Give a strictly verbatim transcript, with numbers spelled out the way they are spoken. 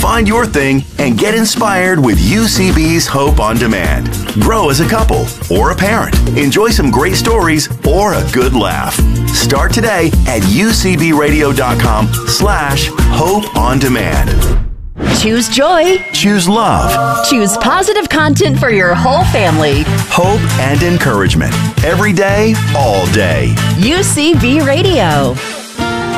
Find your thing and get inspired with U C B's Hope on Demand. Grow as a couple or a parent. Enjoy some great stories or a good laugh. Start today at ucbradio.com slash hope on demand. Choose joy. Choose love. Choose positive content for your whole family. Hope and encouragement. Every day, all day. U C B Radio.